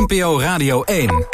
NPO Radio 1.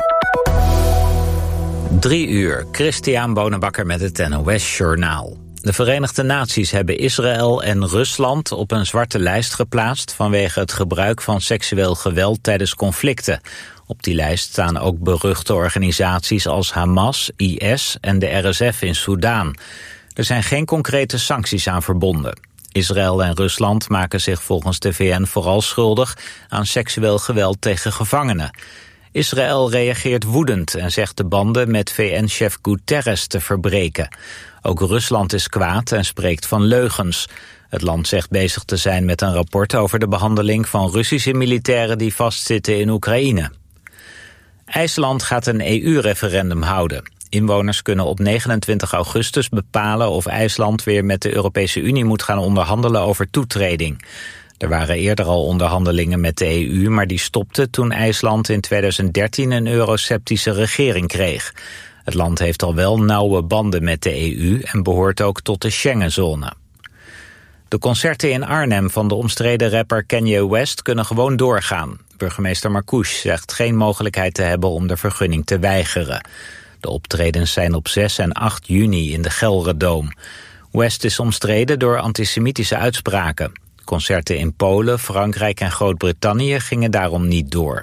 3 uur, Christian Bonenbakker met het NOS Journaal. De Verenigde Naties hebben Israël en Rusland op een zwarte lijst geplaatst vanwege het gebruik van seksueel geweld tijdens conflicten. Op die lijst staan ook beruchte organisaties als Hamas, IS en de RSF in Soedan. Er zijn geen concrete sancties aan verbonden. Israël en Rusland maken zich volgens de VN vooral schuldig aan seksueel geweld tegen gevangenen. Israël reageert woedend en zegt de banden met VN-chef Guterres te verbreken. Ook Rusland is kwaad en spreekt van leugens. Het land zegt bezig te zijn met een rapport over de behandeling van Russische militairen die vastzitten in Oekraïne. IJsland gaat een EU-referendum houden. Inwoners kunnen op 29 augustus bepalen of IJsland weer met de Europese Unie moet gaan onderhandelen over toetreding. Er waren eerder al onderhandelingen met de EU, maar die stopten toen IJsland in 2013 een eurosceptische regering kreeg. Het land heeft al wel nauwe banden met de EU en behoort ook tot de Schengenzone. De concerten in Arnhem van de omstreden rapper Kanye West kunnen gewoon doorgaan. Burgemeester Marcouch zegt geen mogelijkheid te hebben om de vergunning te weigeren. De optredens zijn op 6 en 8 juni in de Gelredoom. West is omstreden door antisemitische uitspraken. Concerten in Polen, Frankrijk en Groot-Brittannië gingen daarom niet door.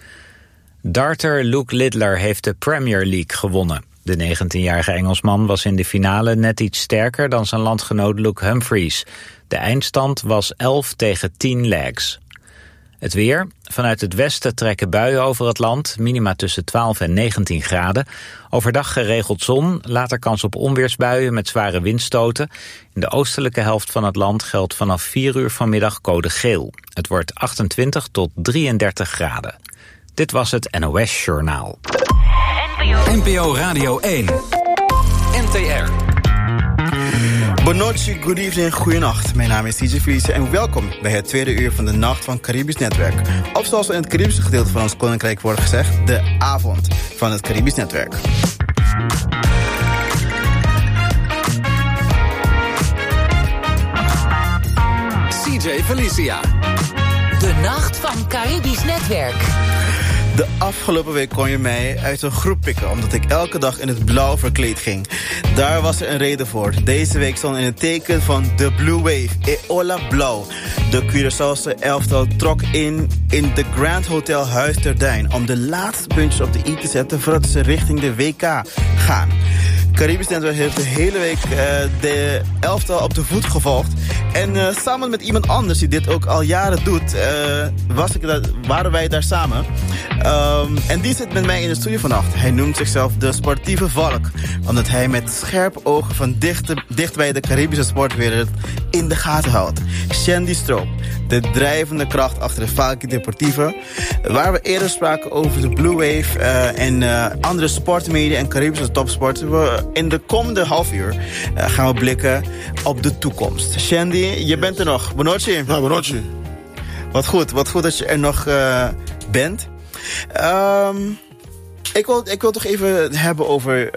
Darter Luke Littler heeft de Premier League gewonnen. De 19-jarige Engelsman was in de finale net iets sterker dan zijn landgenoot Luke Humphries. De eindstand was 11-10 legs. Het weer. Vanuit het westen trekken buien over het land. Minima tussen 12 en 19 graden. Overdag geregeld zon. Later kans op onweersbuien met zware windstoten. In de oostelijke helft van het land geldt vanaf 4 uur vanmiddag code geel. Het wordt 28 tot 33 graden. Dit was het NOS Journaal. NPO Radio 1. NTR. Bonochi, good evening, goeienacht. Mijn naam is TJ Vliesen en welkom bij het tweede uur van de Nacht van Caribisch Netwerk. Of zoals in het Caribische gedeelte van ons koninkrijk wordt gezegd, de avond van het Caribisch Netwerk. CJ Felicia. De Nacht van Caribisch Netwerk. De afgelopen week kon je mij uit een groep pikken, omdat ik elke dag in het blauw verkleed ging. Daar was er een reden voor. Deze week stond in het teken van de Blue Wave, Eola Blauw. De Curaçaose elftal trok in de Grand Hotel Huis ter Duin om de laatste puntjes op de i te zetten voordat ze richting de WK gaan. Caribisch Netwerk heeft de hele week de elftal op de voet gevolgd. En samen met iemand anders die dit ook al jaren doet, waren wij daar samen. En die zit met mij in de studio vannacht. Hij noemt zichzelf de sportieve valk, omdat hij met scherpe ogen van dicht bij de Caribische sportwereld in de gaten houdt. Shandy Stroop, de drijvende kracht achter de Falke Deportieve. Waar we eerder spraken over de Blue Wave en andere sportmedia en Caribische topsport. In de komende half uur gaan we blikken op de toekomst. Shandy, je bent er nog. Bonochi. Ja, Bonochi. Wat goed dat je er nog bent. Ik wil toch even hebben over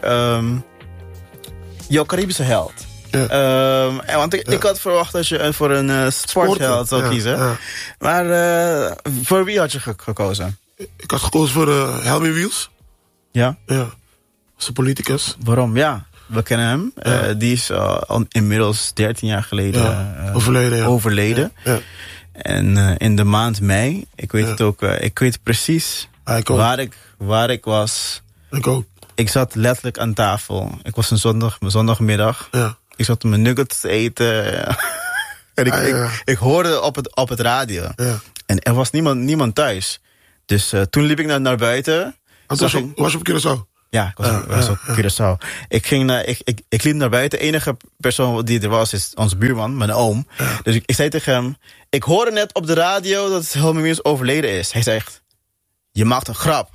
jouw Caribische held. Ja. Want ik had verwacht dat je voor een sportheld zou kiezen. Ja. Maar voor wie had je gekozen? Ik had gekozen voor Helmy Wiels. Ja? Ja. Dat is een politicus. Waarom? Ja, we kennen hem. Ja. Die is inmiddels 13 jaar geleden overleden. Ja. En in de maand mei, ik weet het ook, ik weet precies waar ik was. Ik ook. Ik zat letterlijk aan tafel. Ik was een zondagmiddag. Ja. Ik zat mijn nuggets te eten. En ik hoorde op het radio. Ja. En er was niemand thuis. Dus toen liep ik naar buiten. Was je op Curaçao? Ja, ik was op Curaçao. Ik liep naar buiten. De enige persoon die er was, is onze buurman, mijn oom. Ja. Dus ik zei tegen hem, ik hoorde net op de radio dat Helmy Wiels overleden is. Hij zegt, je maakt een grap.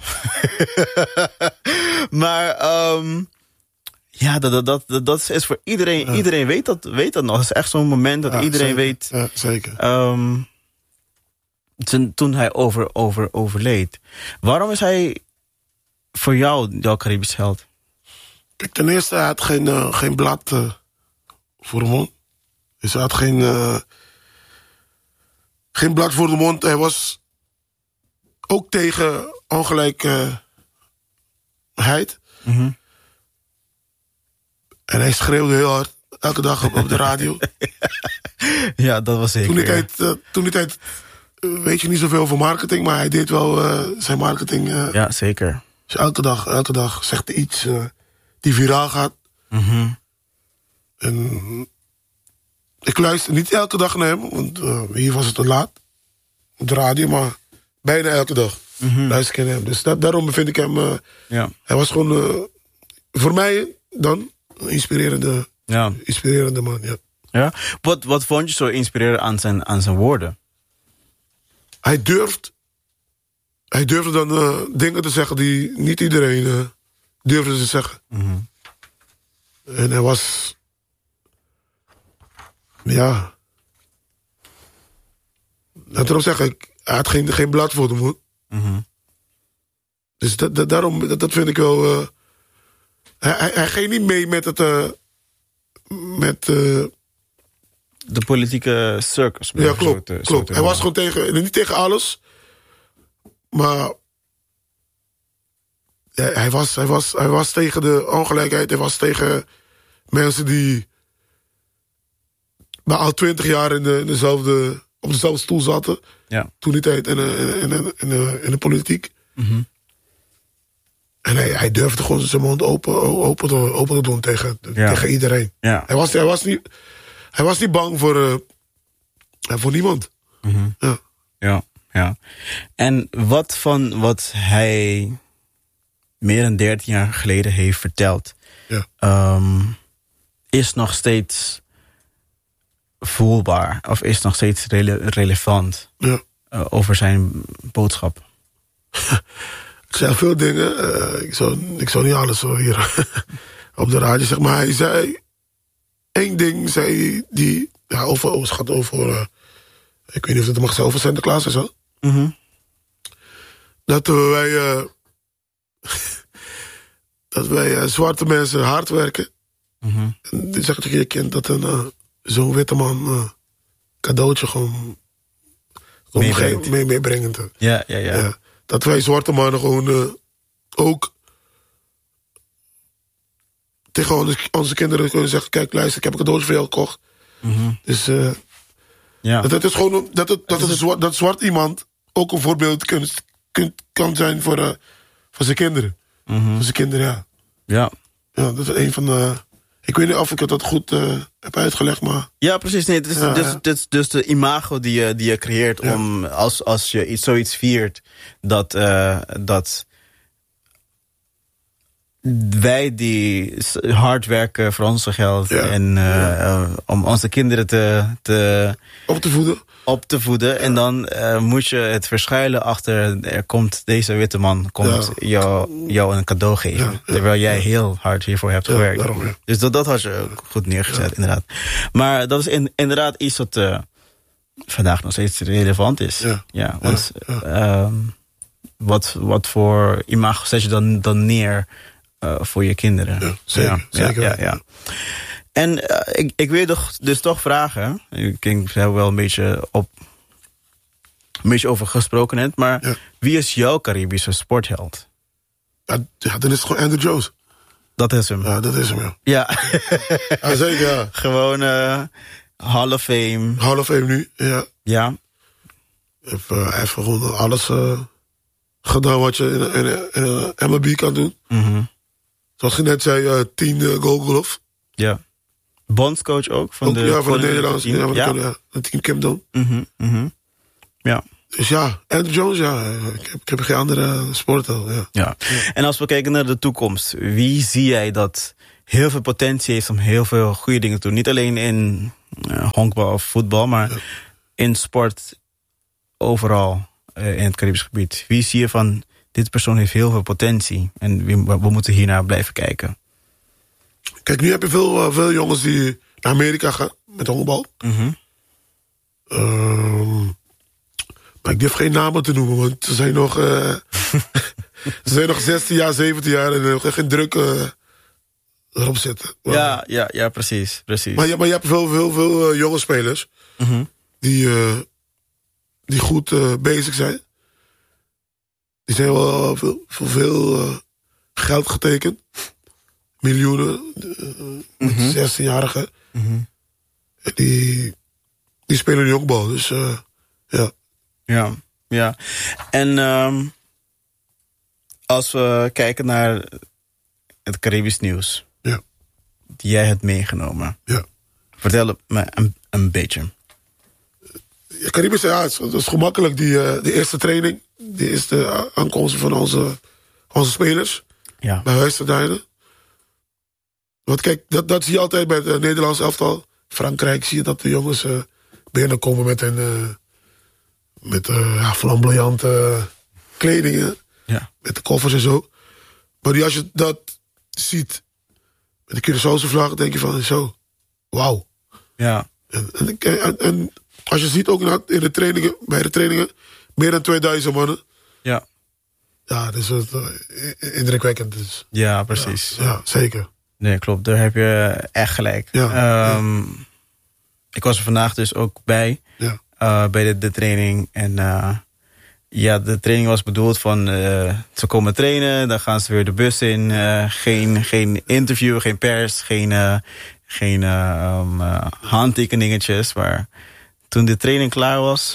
Maar ja, dat is voor iedereen. Ja. Iedereen weet dat nog. Het is echt zo'n moment dat iedereen zeker. weet. Ja, zeker. Toen hij overleed. Waarom is hij voor jou jouw Caribisch held? Kijk, ten eerste, hij had geen blad voor de mond. Dus hij had geen blad voor de mond. Hij was ook tegen ongelijkheid. Mhm. En hij schreeuwde heel hard, elke dag op de radio. Ja, dat was zeker. Toen die tijd weet je niet zoveel over marketing, maar hij deed wel zijn marketing. Ja, zeker. Dus elke dag zegt hij iets die viraal gaat. Mhm. En ik luister niet elke dag naar hem, want hier was het te laat. Op de radio, maar bijna elke dag luister ik naar hem. Dus daarom vind ik hem... Ja. Hij was gewoon voor mij dan een inspirerende man. Ja. Ja? Wat vond je zo inspirerend aan zijn woorden? Hij durfde dan dingen te zeggen die niet iedereen durfde te zeggen. Mhm. En hij was... Ja... Laat erop zeggen, hij had geen blad voor de mond. Mhm. Dus daarom, dat vind ik wel... Hij ging niet mee met het... De politieke circus. Ja, klopt. Hij was gewoon niet tegen alles. Maar... Ja, hij was tegen de ongelijkheid. Hij was tegen mensen die... al 20 jaar op dezelfde stoel zaten. Ja. Toen die tijd in de politiek. Mhm. En hij durfde gewoon zijn mond open te doen tegen iedereen. Ja. Hij was niet bang voor niemand. Mhm. Ja. En wat hij meer dan 13 jaar geleden heeft verteld... is nog steeds voelbaar of is nog steeds relevant over zijn boodschap? Ik zei veel dingen. Ik zou niet alles zo hier op de radio zeggen. Maar hij zei... één ding zei die... Ja, het gaat over... ik weet niet of het mag zijn over Sinterklaas en zo. Mhm. Dat wij zwarte mensen hard werken. Mhm. En die zegt tegen je kind dat zo'n witte man cadeautje gewoon meebrengt. Ja. Dat wij zwarte mannen gewoon ook tegen onze kinderen kunnen zeggen... Kijk, luister, ik heb een cadeautje voor jou gekocht. Mm-hmm. Dus dat is gewoon dat zwart iemand ook een voorbeeld kan zijn voor zijn kinderen. Mm-hmm. Voor zijn kinderen, ja. Ja, dat is een van de... Ik weet niet of ik dat goed heb uitgelegd, maar... Ja, precies. Nee, het is dus de imago die je creëert om als je zoiets viert dat wij die hard werken voor onze geld en om onze kinderen op te voeden. Ja. En dan moet je het verschuilen achter... er komt deze witte man jou een cadeau geven. Terwijl jij heel hard hiervoor hebt gewerkt. Daarom, Dus dat had je goed neergezet, inderdaad. Maar dat is inderdaad iets wat vandaag nog steeds relevant is. Want wat voor imago zet je dan neer voor je kinderen? Zeker. Ja. En ik wil dus toch vragen... Ik denk, we hebben wel een beetje over gesproken net... maar wie is jouw Caribische sportheld? Ja, dan is het gewoon Andrew Jones. Dat is hem? Ja, dat is hem, Ja. Ja, zeker, ja. Gewoon Hall of Fame. Hall of Fame nu, ja. Ja. Hij heeft gewoon alles gedaan wat je in een MLB kan doen. Mm-hmm. Zoals je net zei, 10 Gold Glove. Ja. Bondscoach ook van de Nederlandse team. Ja, het team Kempdon. Mm-hmm. Ja. Dus ja, Andrew Jones, ja. Ik heb geen andere sportheld. Ja. En als we kijken naar de toekomst, wie zie jij dat heel veel potentie heeft om heel veel goede dingen te doen? Niet alleen in honkbal of voetbal, maar in sport overal in het Caribisch gebied. Wie zie je van, dit persoon heeft heel veel potentie en we moeten hiernaar blijven kijken? Kijk, nu heb je veel jongens die naar Amerika gaan met honkbal. Mm-hmm. Maar ik durf geen namen te noemen, want ze zijn nog... ze zijn nog 16 jaar, 17 jaar en nog geen druk erop zitten. Maar, ja, precies. Maar je hebt veel jonge spelers die goed bezig zijn. Die zijn wel voor veel geld getekend. Miljoenen. 16-jarigen. En die spelen nu ook bal. Dus ja. Ja. En als we kijken naar het Caribisch nieuws. Ja. Die jij hebt meegenomen. Ja. Vertel me een beetje. Ja, Caribisch, het is gemakkelijk. Die eerste training. Die eerste aankomst van onze spelers. Ja. Bij Huissterdijnen. Want kijk, dat zie je altijd bij het Nederlands elftal. Frankrijk zie je dat de jongens binnenkomen met flamboyante kledingen. Ja. Met de koffers en zo. Maar als je dat ziet met de Curaçaose vlag, denk je van zo, wauw. Ja. En als je ziet ook in de trainingen, bij de trainingen, meer dan 2000 mannen. Ja. Ja, dat is indrukwekkend. Dus. Ja, precies. Ja, zeker. Nee, klopt. Daar heb je echt gelijk. Ja. Ik was er vandaag dus ook bij. Ja. Bij de training. En de training was bedoeld van ze komen trainen, dan gaan ze weer de bus in. Geen interview, geen pers, geen handtekeningetjes. Maar toen de training klaar was,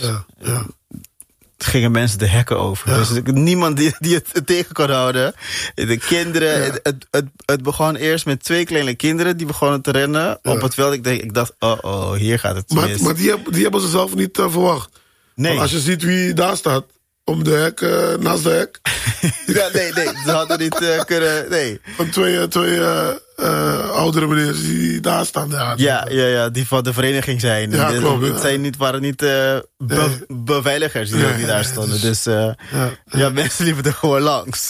gingen mensen de hekken over. Ja. Dus niemand die het tegen kon houden. De kinderen, het begon eerst met 2 kleine kinderen die begonnen te rennen op het veld. Ik dacht, hier gaat het mis. Maar die hebben ze zelf niet verwacht. Nee. Want als je ziet wie daar staat, om de hek, naast de hek. Ja, nee, ze hadden niet kunnen, nee. Van twee oudere meneers die daar staan. Ja, die van de vereniging zijn. Ja, klopt. Het waren niet beveiligers die daar stonden. Dus mensen liepen er gewoon langs.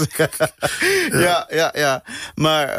Ja. Maar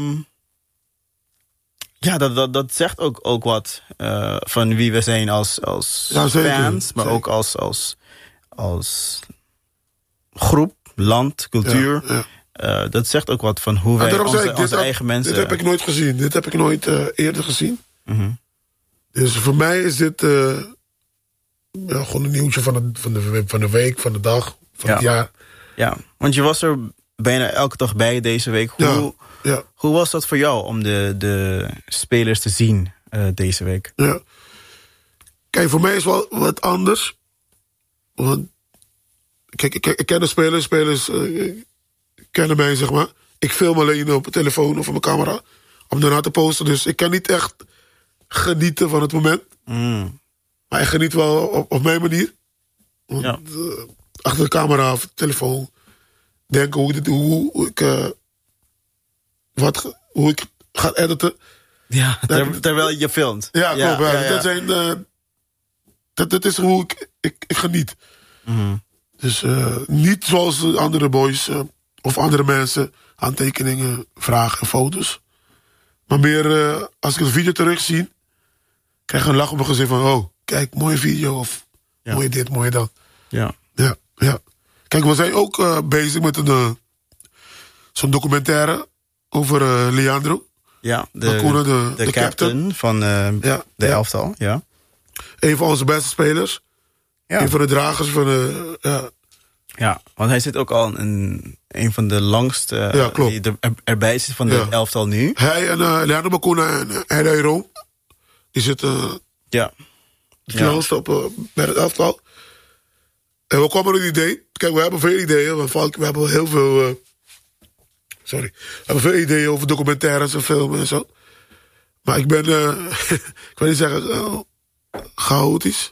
dat zegt ook wat van wie we zijn als fans. Maar ook als groep, land, cultuur. Ja. Dat zegt ook wat van hoe wij onze eigen mensen... Dit heb ik nooit gezien. Dit heb ik nooit eerder gezien. Mm-hmm. Dus voor mij is dit gewoon een nieuwtje van de week, van de dag, van het jaar. Ja, want je was er bijna elke dag bij deze week. Hoe was dat voor jou om de spelers te zien deze week? Ja. Kijk, voor mij is wel wat anders. Want kijk, ik ken de spelers kennen mij, zeg maar. Ik film alleen op mijn telefoon of op mijn camera om daarna te posten. Dus ik kan niet echt genieten van het moment. Maar ik geniet wel op mijn manier. Want, achter de camera of de telefoon denken hoe ik ga editen. Ja, terwijl je filmt. Ja, klopt. Dat is hoe ik geniet. Mm-hmm. Dus niet zoals andere boys of andere mensen aantekeningen, vragen en foto's. Maar meer als ik een video terugzie, krijg ik een lach op mijn gezicht van, oh, kijk, mooie video of mooi dit, mooi dat. Ja. Kijk, we zijn ook bezig met zo'n documentaire over Leandro. Ja, de captain van de elftal. Ja. Een van onze beste spelers. Ja. Een van de dragers van Ja, want hij zit ook al een van de langste die erbij zit van de elftal nu. Hij en Leandro Bacuna en Herrey Room. Die zitten het langste bij het elftal. En we kwamen met een idee. Kijk, we hebben veel ideeën. We hebben heel veel... we hebben veel ideeën over documentaires en filmen en zo. Maar ik ben... ik wil niet zeggen... chaotisch.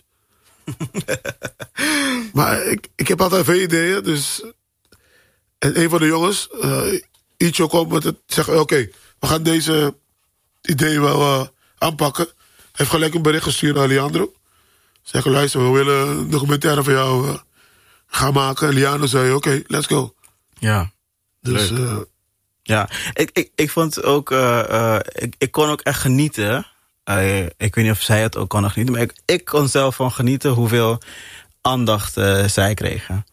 Maar ik heb altijd veel ideeën. Dus... En een van de jongens... Icho komt met het... Zeggen, oké, we gaan deze ideeën wel aanpakken. Hij heeft gelijk een bericht gestuurd naar Leandro. Zeggen, luister, we willen een documentaire van jou gaan maken. En Leandro zei, oké, let's go. Ja, dus ja, ik vond ook... ik kon ook echt genieten. Ik weet niet of zij het ook kon genieten. Maar ik kon zelf van genieten hoeveel aandacht zij kregen.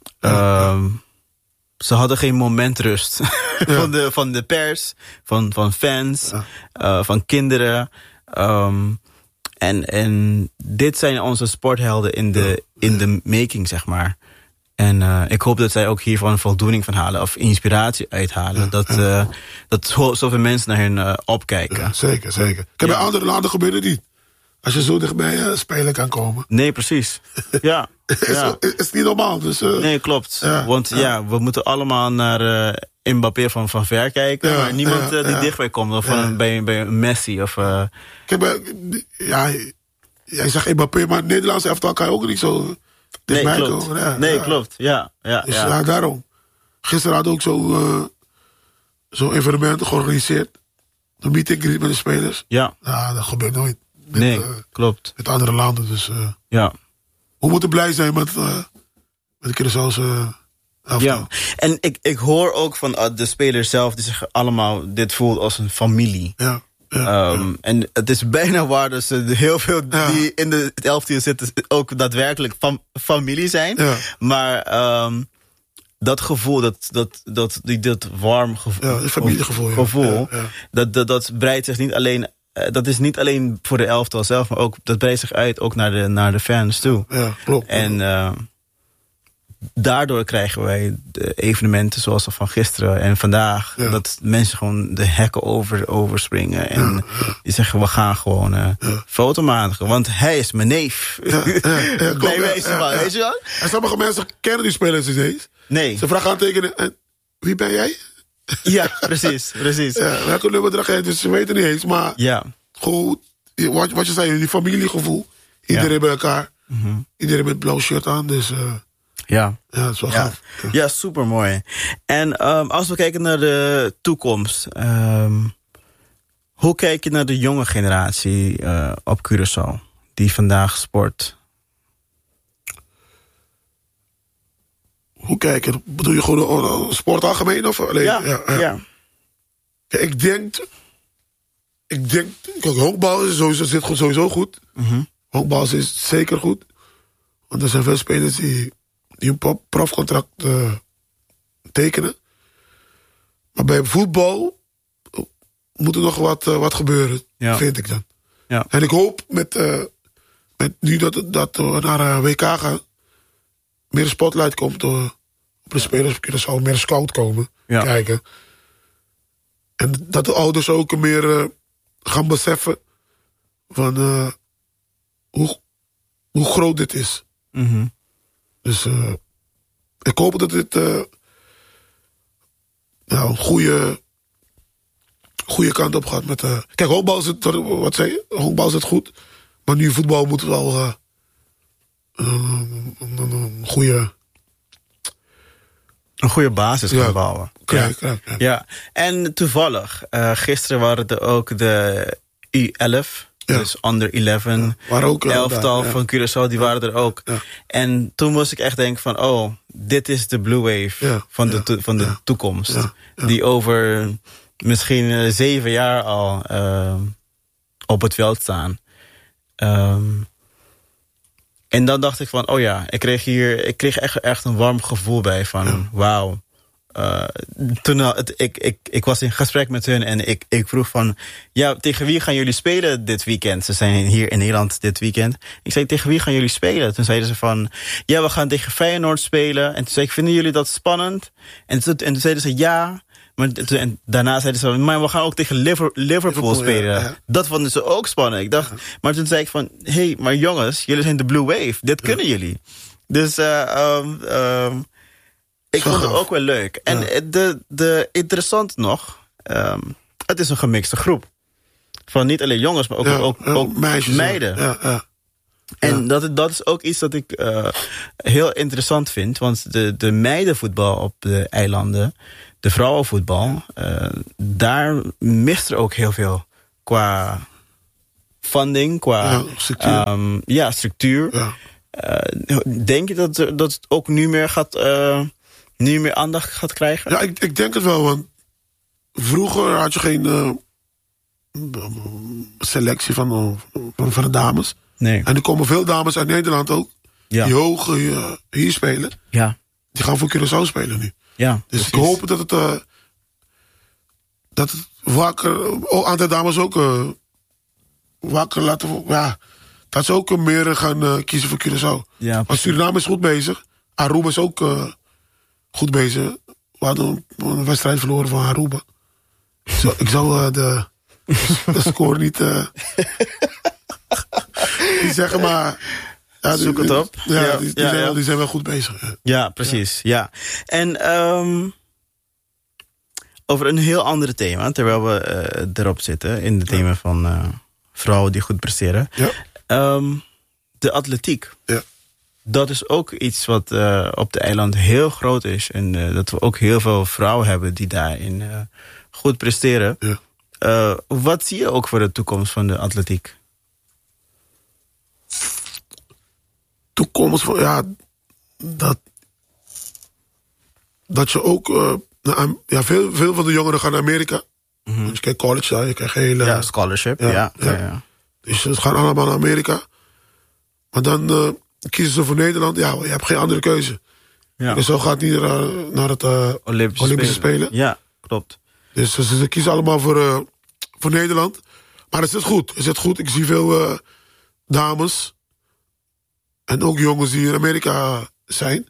Ze hadden geen moment rust. van de pers, van fans, van kinderen. En dit zijn onze sporthelden in de making, zeg maar. En ik hoop dat zij ook hiervan voldoening van halen. Of inspiratie uithalen. Dat zoveel mensen naar hen opkijken. Ja, zeker. Bij andere landen gebeurt het niet. Als je zo dichtbij spelen kan komen. Nee, precies. Ja. Is niet normaal. Dus, nee, klopt. Want we moeten allemaal naar Mbappé van ver kijken. Maar niemand die dichtbij komt. Of bij Messi. Of, Kijk, jij zegt Mbappé, maar het Nederlandse elftal kan je ook niet zo dichtbij komen. Klopt. Ja. Dus daarom. Gisteren hadden we ook zo'n evenement georganiseerd. Een meeting met de spelers. Ja. Nou, dat gebeurt nooit. Klopt. Met andere landen. Dus we moeten blij zijn met de Curaçao's elftal. Ja. En ik hoor ook van de spelers zelf, die zeggen allemaal, dit voelt als een familie. Ja. En het is bijna waar dat ze heel veel die in de elftal zitten ook daadwerkelijk familie zijn. Ja. Maar dat gevoel, dat warm gevoel, familiegevoel, dat breidt zich niet alleen. Dat is niet alleen voor de elftal zelf, maar ook dat breidt zich uit ook naar de fans toe. Ja, klopt. En daardoor krijgen wij de evenementen zoals van gisteren en vandaag. Ja. Dat mensen gewoon de hekken overspringen. En die zeggen, we gaan gewoon foto maken. Want hij is mijn neef. Klopt, weet je wel? En sommige mensen kennen die spelers niet eens. Nee. Ze vragen aan tekenen, en wie ben jij? Ja, precies. Ja, welke nummer draag jij? Dus ze weten niet eens. Maar goed, wat je zei, die familiegevoel. Iedereen bij elkaar. Mm-hmm. Iedereen met blauw shirt aan. Dus ja, dat is wel gaaf. Ja, supermooi. En als we kijken naar de toekomst. Hoe kijk je naar de jonge generatie op Curaçao? Die vandaag sport. Hoe kijk je? Bedoel je gewoon sport algemeen? Of alleen? Ja. Ik denk, kijk, honkbal zit sowieso goed. Mm-hmm. Honkbal is zeker goed. Want er zijn veel spelers die een profcontract tekenen. Maar bij voetbal moet er nog wat gebeuren, vind ik dan. Ja. En ik hoop met nu dat we naar WK gaan, meer spotlight komt op de spelers. Er zal meer scout komen, kijken. En dat de ouders ook meer gaan beseffen van hoe groot dit is. Mm-hmm. Dus ik hoop dat dit een goede kant op gaat. Kijk, honkbal is het, wat zei je? Honkbal is het goed. Maar nu voetbal moet wel een goede basis gaan bouwen. Ja. En toevallig, gisteren waren er ook de U11, dus under 11, elftal van Curaçao, die waren er ook. Ja. En toen moest ik echt denken van, dit is de Blue Wave van de toekomst. Ja. Die over misschien 7 jaar al op het veld staan. En dan dacht ik van, ik kreeg echt een warm gevoel bij van, wauw. Toen ik was in gesprek met hun en ik vroeg van, tegen wie gaan jullie spelen dit weekend? Ze zijn hier in Nederland dit weekend. Ik zei, tegen wie gaan jullie spelen? Toen zeiden ze van, we gaan tegen Feyenoord spelen. En toen zei ik, vinden jullie dat spannend? En toen zeiden ze, ja. En daarna zeiden ze, maar we gaan ook tegen Liverpool spelen. Ja. Dat vonden ze ook spannend. Ik dacht, maar toen zei ik van, maar jongens, jullie zijn de Blue Wave. Dit kunnen jullie. Dus ik vond het ook wel leuk. En de interessant nog, het is een gemixte groep. Van niet alleen jongens, maar ook meiden. Ja. En dat is ook iets dat ik heel interessant vind. Want de meidenvoetbal op de eilanden, de vrouwenvoetbal, daar mist er ook heel veel qua funding, qua structuur. Ja. Denk je dat het ook nu meer aandacht gaat krijgen? Ja, ik denk het wel, want vroeger had je geen selectie van de dames. Nee. En er komen veel dames uit Nederland ook, die hoog hier spelen. Ja. Die gaan voor Curaçao spelen nu. Ja, dus precies. ik hoop dat het wakker, aan de dames ook wakker laten. Ja, dat ze ook meer gaan kiezen voor Curaçao. Ja, maar Suriname is goed bezig. Aruba is ook goed bezig. We hadden een wedstrijd verloren van Aruba. Ik zou de score niet zeggen, maar... Ja, zoek het op. Die zijn wel goed bezig. Ja, precies. Ja. En over een heel ander thema, terwijl we erop zitten... in het thema van vrouwen die goed presteren. Ja. De atletiek. Ja. Dat is ook iets wat op de eiland heel groot is. En dat we ook heel veel vrouwen hebben die daarin goed presteren. Ja. Wat zie je ook voor de toekomst van de atletiek? Toekomst van, ja, dat je ook... veel van de jongeren gaan naar Amerika. Mm-hmm. Want je krijgt college daar, je krijgt hele... scholarship. Ja. Dus ze gaan allemaal naar Amerika. Maar dan kiezen ze voor Nederland. Ja, je hebt geen andere keuze. Ja. Dus zo gaat niet naar het Olympische Spelen. Ja, klopt. Dus ze kiezen allemaal voor Nederland. Maar het zit goed. Ik zie veel dames... en ook jongens die in Amerika zijn...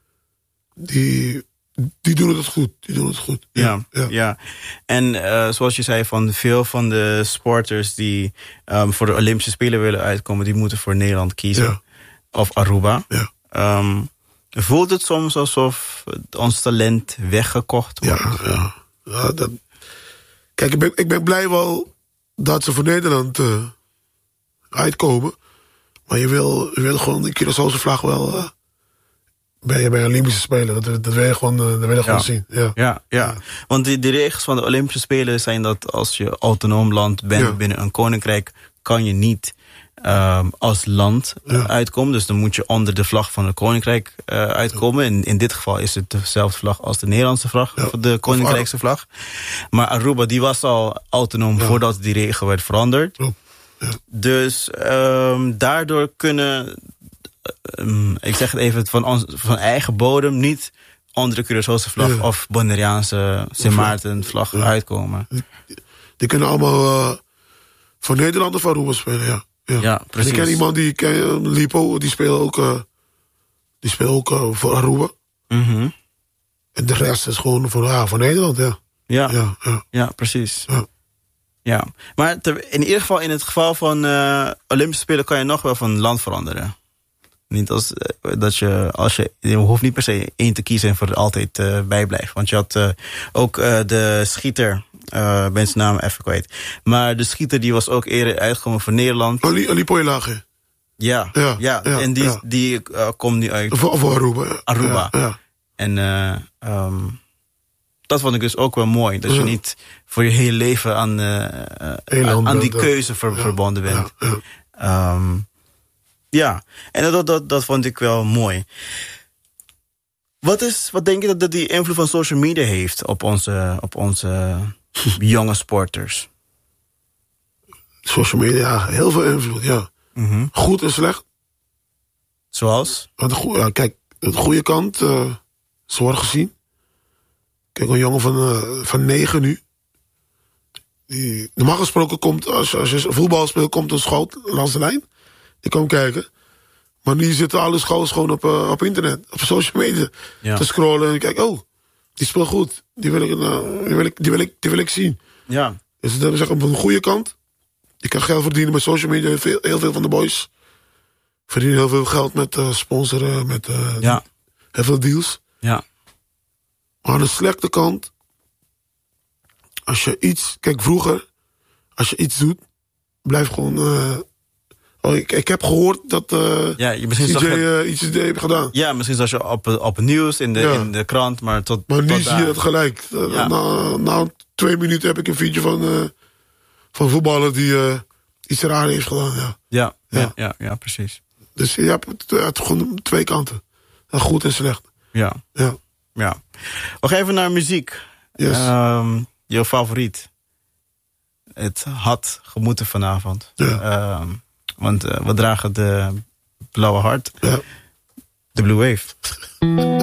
die doen het goed. Ja. En zoals je zei, van veel van de sporters... die voor de Olympische Spelen willen uitkomen... die moeten voor Nederland kiezen. Ja. Of Aruba. Ja. Voelt het soms alsof ons talent weggekocht wordt? Ja, kijk, ik ben blij wel dat ze voor Nederland uitkomen. Maar je wil gewoon de Curaçaose vlag wel... bij Olympische Spelen. Dat wil je gewoon, zien. Ja. Want de regels van de Olympische Spelen zijn dat als je autonoom land bent binnen een koninkrijk... kan je niet als land uitkomen. Dus dan moet je onder de vlag van het koninkrijk uitkomen. In dit geval is het dezelfde vlag als de Nederlandse vlag. Of de koninkrijkse vlag. Maar Aruba die was al autonoom voordat die regel werd veranderd. Ja. Dus daardoor kunnen... ik zeg het even, van eigen bodem niet onder de Curaçaose vlag of Bonaireaanse Sint Maarten vlag uitkomen. Die kunnen allemaal voor Nederland of Aruba spelen, ja, precies. Ik ken iemand Lipo, die speelt ook voor Aruba. Mm-hmm. En de rest is gewoon voor Nederland, Ja, precies. Ja. Maar in ieder geval, in het geval van Olympische Spelen kan je nog wel van land veranderen. Niet je hoeft niet per se één te kiezen en voor altijd bijblijven. Want je had ook de schieter, ben zijn naam even kwijt. Maar de schieter die was ook eerder uitgekomen voor Nederland. Alipoelage. Ja. En die komt nu uit. Voor Aruba. Ja. En dat vond ik dus ook wel mooi. Dat je niet voor je hele leven aan die keuze verbonden bent. Ja, en dat vond ik wel mooi. Wat denk je dat die invloed van social media heeft op onze jonge sporters? Social media, heel veel invloed, ja. Mm-hmm. Goed en slecht. Zoals? Kijk, de goede kant, ze wordt gezien. Kijk, een jongen van 9 nu. Die, normaal gesproken komt, als je voetbal speelt, komt een schout langs de lijn. Die komt kijken. Maar nu zitten alle schouwers gewoon op internet, op social media te scrollen. En ik kijk, die speelt goed. Die wil ik zien. Ja. Dus dat is op een goede kant. Je kan geld verdienen met social media. Heel veel van de boys verdienen heel veel geld met sponsoren, met heel veel deals. Ja. Maar aan de slechte kant, als je iets... Kijk, vroeger, als je iets doet, blijf gewoon... ik heb gehoord dat CJ iets heeft gedaan. Ja, misschien zoals je op het nieuws, in de krant, maar Maar nu zie je dat gelijk. Na 2 minuten heb ik een video van een voetballer die iets raar heeft gedaan. Ja, precies. Dus je hebt gewoon 2 kanten. Goed en slecht. Ja. Nog even naar muziek. Yes. Jouw favoriet. Het had gemoeten vanavond. Ja. Want we dragen de blauwe hart. Ja. De Blue Wave.